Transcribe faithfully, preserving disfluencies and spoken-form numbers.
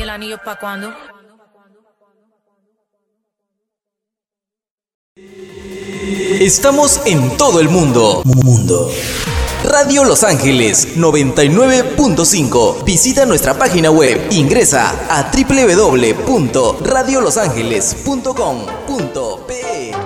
el anillo pa' cuando. Estamos en todo el mundo. Mundo. Radio Los Ángeles noventa y nueve punto cinco. Visita nuestra página web. Ingresa a doble u doble u doble u punto radio los ángeles punto com punto pe.